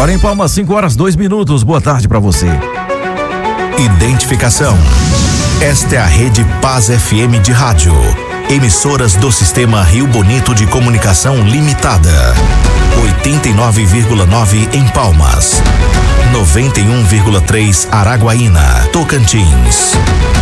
Agora em Palmas, 5h02. Boa tarde para você. Identificação. Esta é a Rede Paz FM de rádio. Emissoras do Sistema Rio Bonito de Comunicação Limitada. 89,9 em Palmas. 91,3 Araguaína, Tocantins.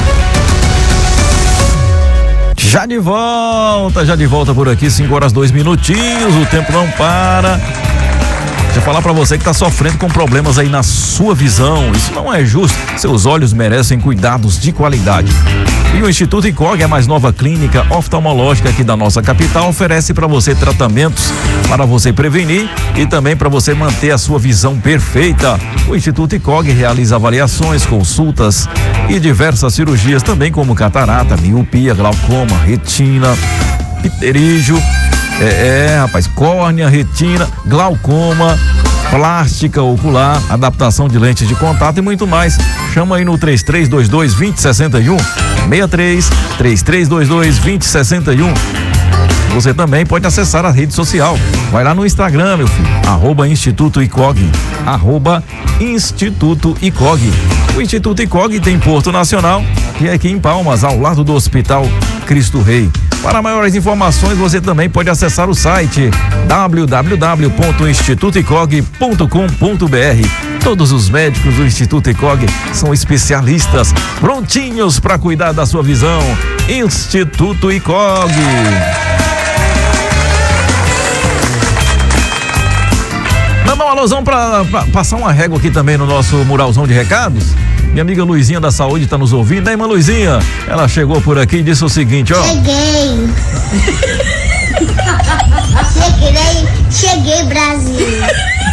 Já de volta por aqui, 5h02. O tempo não para. Deixa eu falar pra você que tá sofrendo com problemas aí na sua visão. Isso não é justo. Seus olhos merecem cuidados de qualidade. E o Instituto ICOG, a mais nova clínica oftalmológica aqui da nossa capital, oferece para você tratamentos para você prevenir e também para você manter a sua visão perfeita. O Instituto ICOG realiza avaliações, consultas e diversas cirurgias também, como catarata, miopia, glaucoma, retina, pterígio, córnea, retina, glaucoma, plástica ocular, adaptação de lentes de contato e muito mais. Chama aí no 3322-2061, 63-3322-2061. Você também pode acessar a rede social. Vai lá no Instagram, meu filho, @Instituto ICOG, @Instituto ICOG. O Instituto ICOG tem Porto Nacional, que é aqui em Palmas, ao lado do Hospital Cristo Rei. Para maiores informações, você também pode acessar o site www.institutoicog.com.br. Todos os médicos do Instituto ICOG são especialistas, prontinhos para cuidar da sua visão. Instituto ICOG. Mandar uma alusão para passar uma régua aqui também no nosso muralzão de recados. Minha amiga Luizinha da Saúde tá nos ouvindo, né, irmã Luizinha? Ela chegou por aqui e disse o seguinte, ó. Cheguei, Brasil.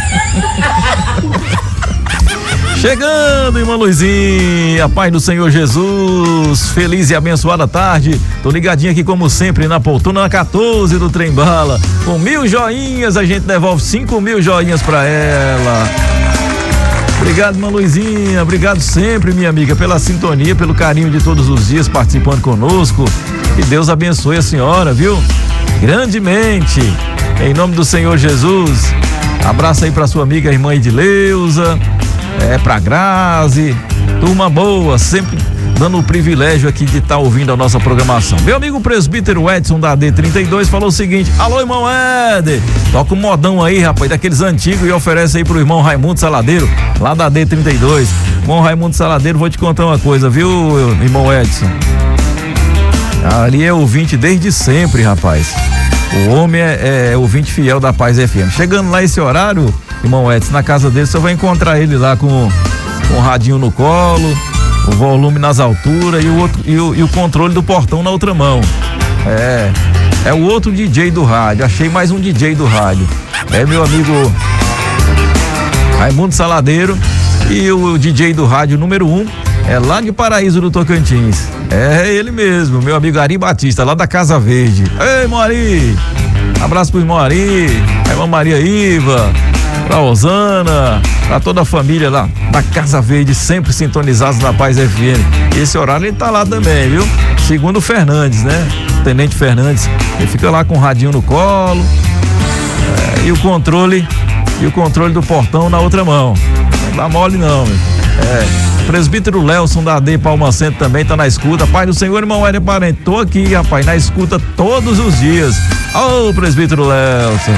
Chegando, irmã Luizinha, a paz do Senhor Jesus, feliz e abençoada tarde. Tô ligadinho aqui como sempre na poltrona 14 do Trem Bala. Com 1000 joinhas a gente devolve 5.000 joinhas pra ela. Obrigado, irmã Luizinha, obrigado sempre, minha amiga, pela sintonia, pelo carinho de todos os dias participando conosco. Que Deus abençoe a senhora, viu? Grandemente, em nome do Senhor Jesus. Abraço aí pra sua amiga, a irmã Edileuza, pra Grazi, turma boa, sempre dando o privilégio aqui de estar ouvindo a nossa programação. Meu amigo presbítero Edson da D32 falou o seguinte: alô, irmão Éder, toca um modão aí, rapaz, daqueles antigos, e oferece aí pro irmão Raimundo Saladeiro, lá da D32. Irmão Raimundo Saladeiro, vou te contar uma coisa, viu, irmão Edson? Ali é ouvinte desde sempre, rapaz. O homem é ouvinte fiel da Paz FM. Chegando lá esse horário, irmão Edson, na casa dele, você vai encontrar ele lá com o radinho no colo, o volume nas alturas e o controle do portão na outra mão. É o outro DJ do rádio. Achei mais um DJ do rádio. É meu amigo Raimundo Saladeiro, e o DJ do rádio número 1 é lá de Paraíso do Tocantins. É ele mesmo, meu amigo Ari Batista, lá da Casa Verde. Ei, irmão Ari! Abraço pro irmão Ari, a irmã Maria Iva, pra Osana, pra toda a família lá da Casa Verde, sempre sintonizados na Paz FM. Esse horário ele tá lá também, viu? Segundo o Fernandes, né? O Tenente Fernandes, ele fica lá com o radinho no colo, e o controle do portão na outra mão. Não dá mole não, meu. Presbítero Lelson da AD Palma Centro também tá na escuta. Pai do Senhor, irmão Éder Parente, tô aqui, rapaz, na escuta todos os dias. Ô, presbítero Lelson.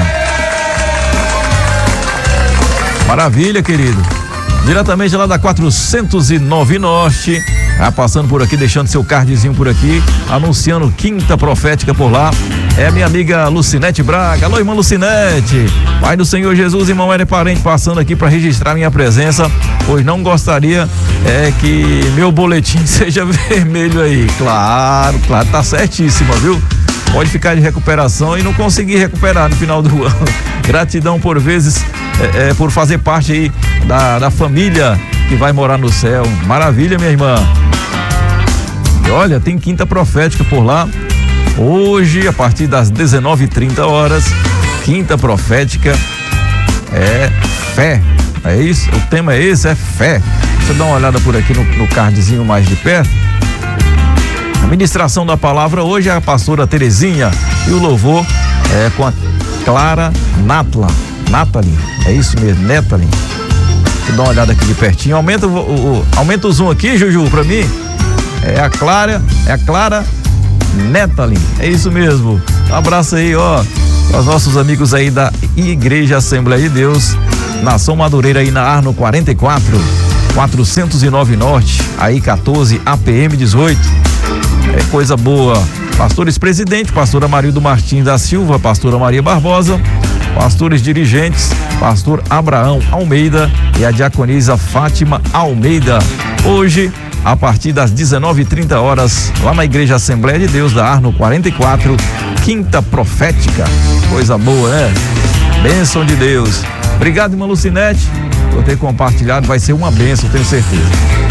Maravilha, querido. Diretamente lá da 409 Norte, passando por aqui, deixando seu cardzinho por aqui, anunciando Quinta Profética por lá. É minha amiga Lucinete Braga. Alô, irmã Lucinete. Pai do Senhor Jesus, irmão Éder Parente, passando aqui para registrar minha presença, pois não gostaria que meu boletim seja vermelho aí. Claro, tá certíssima, viu? Pode ficar de recuperação e não conseguir recuperar no final do ano. Gratidão por vezes, por fazer parte aí da família que vai morar no céu. Maravilha, minha irmã. E olha, tem Quinta Profética por lá. Hoje, a partir das 19h30, Quinta Profética é fé. É isso? O tema é esse, é fé. Deixa eu dar uma olhada por aqui no cardzinho mais de perto. A ministração da palavra hoje é a pastora Terezinha e o louvor é com a Clara Natla. Nathalie, é isso mesmo, Nathalie. Deixa eu dar uma olhada aqui de pertinho. Aumenta o zoom aqui, Juju, pra mim. É a Clara Nathalie, é isso mesmo. Um abraço aí, ó, aos nossos amigos aí da Igreja Assembleia de Deus, Nação Madureira aí na Arno 44, 409 Norte, aí 14 APM 18. É coisa boa. Pastores presidente, pastora Marildo Martins da Silva, pastora Maria Barbosa, pastores dirigentes, pastor Abraão Almeida e a diaconisa Fátima Almeida. Hoje, a partir das 19h30, lá na Igreja Assembleia de Deus da Arno 44, quinta profética. Coisa boa, né? Bênção de Deus. Obrigado, irmã Lucinete, por ter compartilhado. Vai ser uma bênção, tenho certeza.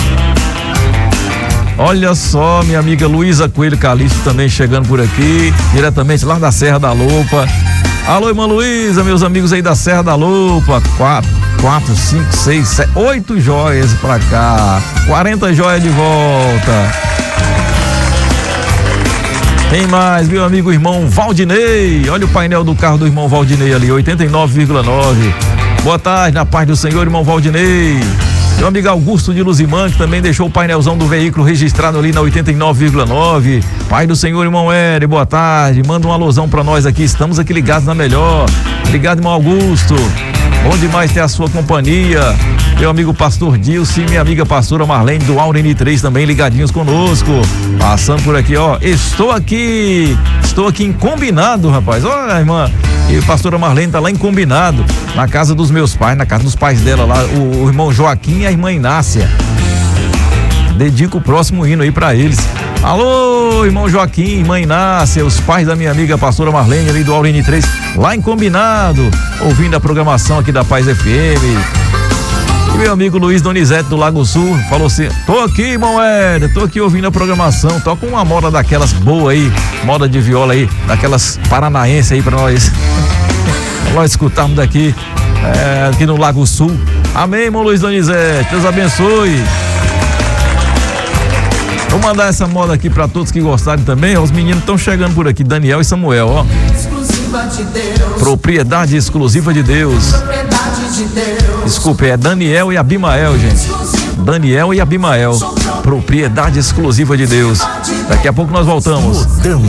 Olha só, minha amiga Luísa Coelho Calixto também chegando por aqui, diretamente lá da Serra da Lopa. Alô, irmã Luísa, meus amigos aí da Serra da Lopa. 4, 5, 6, 7, 8 joias pra cá. 40 joias de volta. Tem mais, meu amigo irmão Valdinei. Olha o painel do carro do irmão Valdinei ali, 89,9. Boa tarde, na paz do Senhor, irmão Valdinei. Meu amigo Augusto de Luzimã, que também deixou o painelzão do veículo registrado ali na 89,9. Pai do Senhor, irmão Éder, boa tarde. Manda um alusão pra nós aqui, estamos aqui ligados na melhor. Obrigado, irmão Augusto. Bom demais ter a sua companhia. Meu amigo pastor Dilce e minha amiga pastora Marlene do Aureni 3 também ligadinhos conosco. Passando por aqui, ó. Estou aqui em Combinado, rapaz. Olha, irmã. E a pastora Marlene tá lá em Combinado, na casa dos meus pais, na casa dos pais dela lá, o irmão Joaquim e a irmã Inácia. Dedico o próximo hino aí pra eles. Alô, irmão Joaquim, irmã Inácia, os pais da minha amiga pastora Marlene ali do Aureni 3, lá em Combinado, ouvindo a programação aqui da Paz FM. E meu amigo Luiz Donizete do Lago Sul falou assim: tô aqui, irmão Éder, tô aqui ouvindo a programação, toca uma moda daquelas boas aí, moda de viola aí, daquelas paranaenses aí pra nós escutarmos daqui, aqui no Lago Sul. Amém, irmão Luiz Donizete, Deus abençoe. Vou mandar essa moda aqui pra todos que gostarem também. Os meninos estão chegando por aqui, Daniel e Samuel, ó. Propriedade exclusiva de Deus. Desculpe, é Daniel e Abimael, gente. Daniel e Abimael. Propriedade exclusiva de Deus. Daqui a pouco nós voltamos. Mudando